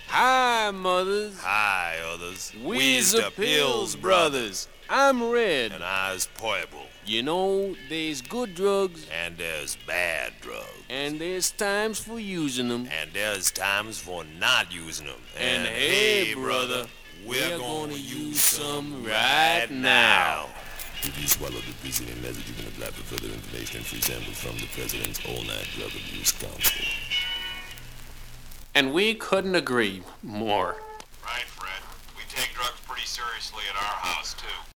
Hi, mothers. Hi, others. We's the Pills Brothers. I'm Red. And I's Poible. You know, there's good drugs. And there's bad drugs. And there's times for using them. And there's times for not using them. And hey, brother, we're gonna use some right now. If you swallow the preceding message, you can apply for further information and free samples from the President's All-Night Drug Abuse Council. And we couldn't agree more. Right, Fred. We take drugs pretty seriously at our house, too.